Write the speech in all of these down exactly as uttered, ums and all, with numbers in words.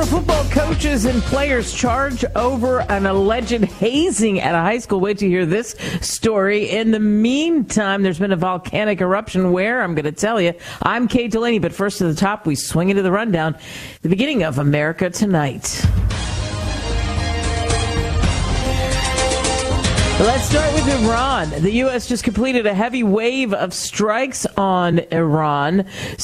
football coaches and players charge over an alleged hazing at a high school. Wait to hear this story. In the meantime, there's been a volcanic eruption where, I'm going to tell you. I'm Kate Delaney, but first to the top, we swing into the rundown. The beginning of America Tonight. Let's start with Iran. The U S just completed a heavy wave of strikes on Iran.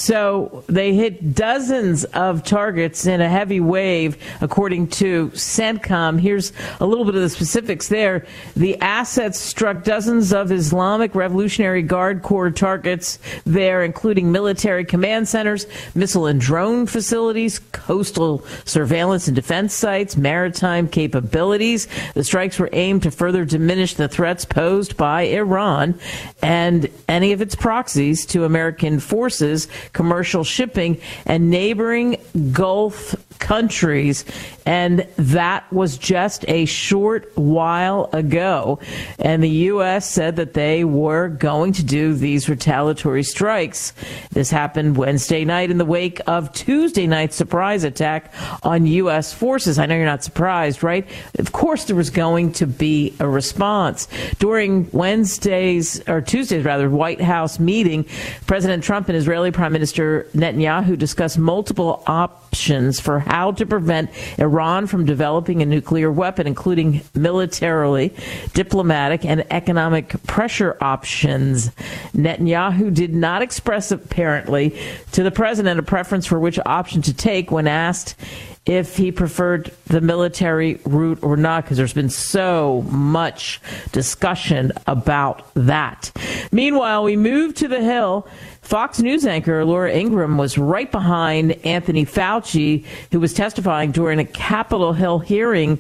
So they hit dozens of targets in a heavy wave, according to CENTCOM. Here's a little bit of the specifics there. The assets struck dozens of Islamic Revolutionary Guard Corps targets there, including military command centers, missile and drone facilities, coastal surveillance and defense sites, maritime capabilities. The strikes were aimed to further diminish the threats posed by Iran and any of its proxies to American forces, commercial shipping, and neighboring Gulf countries. And that was just a short while ago. And the U S said that they were going to do these retaliatory strikes. This happened Wednesday night in the wake of Tuesday night's surprise attack on U S forces. I know you're not surprised, right? Of course there was going to be a response. During Wednesday's, or Tuesday's rather, White House meeting, President Trump and Israeli Prime Minister Netanyahu discussed multiple options for how to prevent Iran from developing a nuclear weapon, including militarily, diplomatic, and economic pressure options. Netanyahu did not express, apparently, to the president a preference for which option to take when asked if he preferred the military route or not, because there's been so much discussion about that. Meanwhile, we move to the Hill. Fox News anchor Laura Ingraham was right behind Anthony Fauci, who was testifying during a Capitol Hill hearing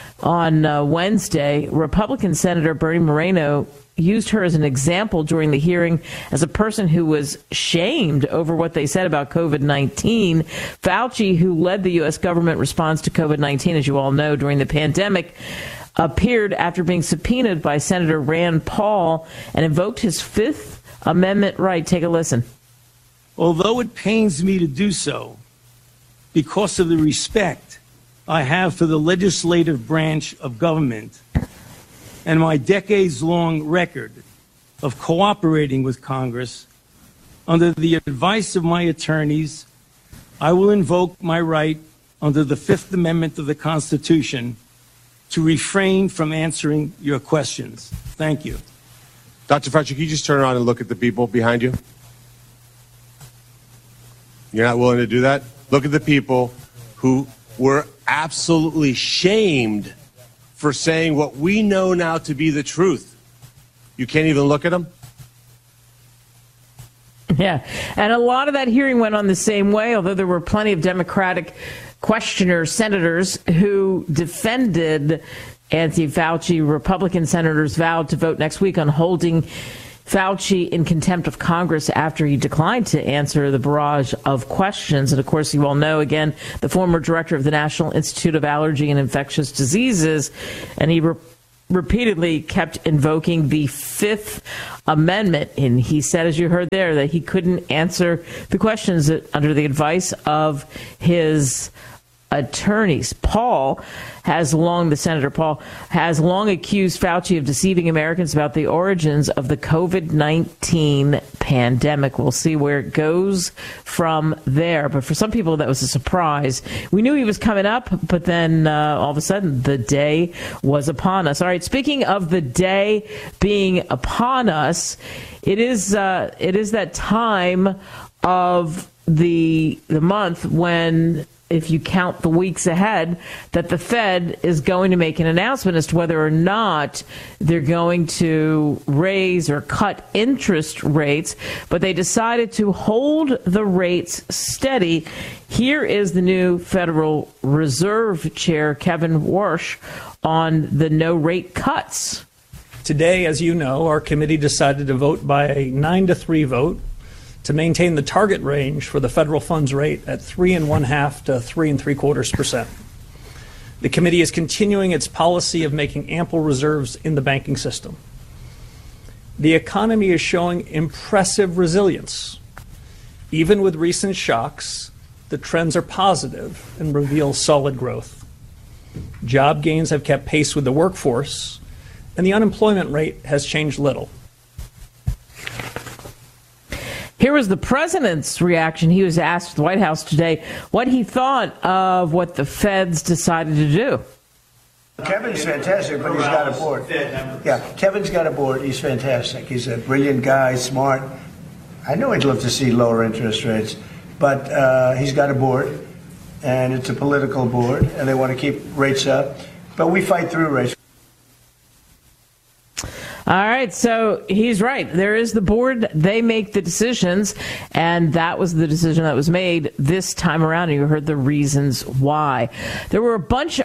on uh, Wednesday. Republican Senator Bernie Moreno used her as an example during the hearing as a person who was shamed over what they said about COVID nineteen. Fauci, who led the U S government response to COVID nineteen, as you all know, during the pandemic, appeared after being subpoenaed by Senator Rand Paul and invoked his Fifth Amendment right. Take a listen. Although it pains me to do so, because of the respect I have for the legislative branch of government and my decades-long record of cooperating with Congress, under the advice of my attorneys, I will invoke my right under the Fifth Amendment of the Constitution to refrain from answering your questions. Thank you. Doctor Fauci, can you just turn around and look at the people behind you? You're not willing to do that? Look at the people who were absolutely shamed for saying what we know now to be the truth. You can't even look at them? Yeah, and a lot of that hearing went on the same way, although there were plenty of Democratic questioners, senators, who defended Anthony Fauci. Republican senators vowed to vote next week on holding Fauci in contempt of Congress after he declined to answer the barrage of questions. And of course, you all know, again, the former director of the National Institute of Allergy and Infectious Diseases, and he re- repeatedly kept invoking the Fifth Amendment. And he said, as you heard there, that he couldn't answer the questions that, under the advice of his attorneys. Paul has long, the Senator Paul, has long accused Fauci of deceiving Americans about the origins of the COVID nineteen pandemic. We'll see where it goes from there. But for some people, that was a surprise. We knew he was coming up, but then uh, all of a sudden, the day was upon us. All right, speaking of the day being upon us, it is uh, it is that time of the the month when, if you count the weeks ahead, that the Fed is going to make an announcement as to whether or not they're going to raise or cut interest rates. But they decided to hold the rates steady. Here is the new Federal Reserve Chair, Kevin Warsh, on the no rate cuts. Today, as you know, our committee decided to vote by a nine to three vote to maintain the target range for the federal funds rate at three and one half to three and three quarters percent. The committee is continuing its policy of making ample reserves in the banking system. The economy is showing impressive resilience. Even with recent shocks, the trends are positive and reveal solid growth. Job gains have kept pace with the workforce, and the unemployment rate has changed little. Here was the president's reaction. He was asked at the White House today what he thought of what the feds decided to do. Kevin's fantastic, but he's got a board. Yeah, Kevin's got a board. He's fantastic. He's a brilliant guy, smart. I know he'd love to see lower interest rates, but uh, he's got a board, and it's a political board, and they want to keep rates up. But we fight through rates. All right, so he's right. There is the board. They make the decisions, and that was the decision that was made this time around, and you heard the reasons why. There were a bunch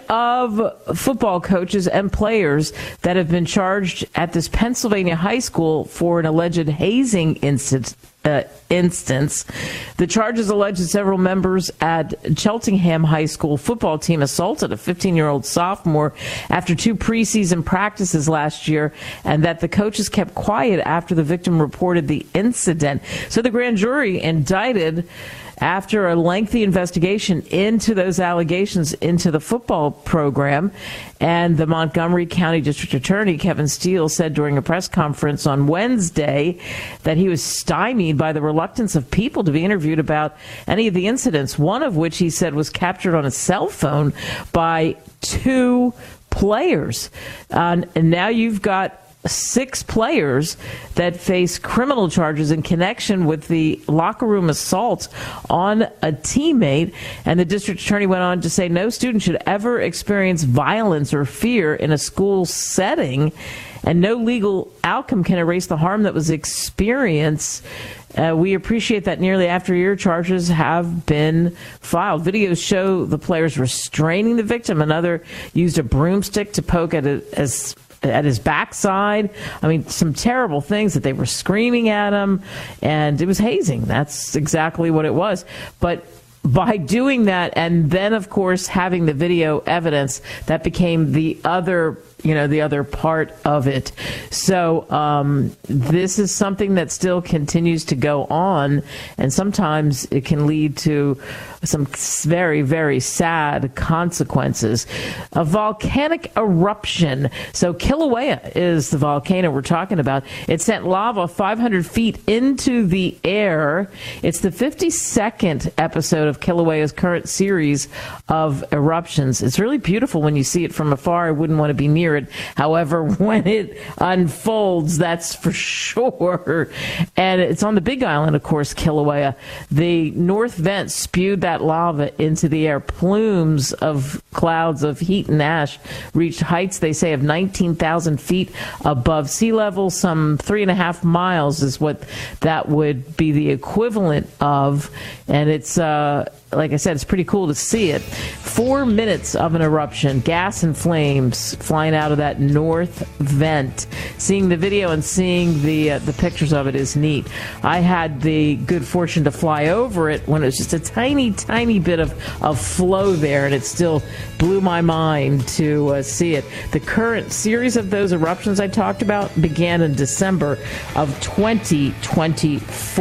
of football coaches and players that have been charged at this Pennsylvania high school for an alleged hazing incident. Uh, instance. The charges allege that several members at Cheltenham High School football team assaulted a fifteen-year-old sophomore after two preseason practices last year, and that the coaches kept quiet after the victim reported the incident. So the grand jury indicted after a lengthy investigation into those allegations into the football program. And the Montgomery County District Attorney, Kevin Steele, said during a press conference on Wednesday that he was stymied by the reluctance of people to be interviewed about any of the incidents, one of which he said was captured on a cell phone by two players. Uh, and now you've got six players that face criminal charges in connection with the locker room assault on a teammate. And the district attorney went on to say no student should ever experience violence or fear in a school setting, and no legal outcome can erase the harm that was experienced. Uh, we appreciate that nearly after year charges have been filed. Videos show the players restraining the victim. Another used a broomstick to poke at it as at his backside. I mean, some terrible things that they were screaming at him, and it was hazing. That's exactly what it was. But by doing that, and then, of course, having the video evidence, that became the other, you know, the other part of it. So um, this is something that still continues to go on, and sometimes it can lead to some very, very sad consequences. A volcanic eruption. So Kilauea is the volcano we're talking about. It sent lava five hundred feet into the air. It's the fifty-second episode of Kilauea's current series of eruptions. It's really beautiful when you see it from afar. I wouldn't want to be near it. However, when it unfolds, that's for sure. And it's on the Big Island, of course, Kilauea. The north vent spewed that lava into the air. Plumes of clouds of heat and ash reached heights, they say, of nineteen thousand feet above sea level. Some three and a half miles is what that would be the equivalent of. And it's, uh, like I said, it's pretty cool to see it. Four minutes of an eruption, gas and flames flying out of that north vent. Seeing the video and seeing the uh, the pictures of it is neat. I had the good fortune to fly over it when it was just a tiny, tiny bit of, of flow there, and it still blew my mind to uh, see it. The current series of those eruptions I talked about began in December of twenty twenty-four.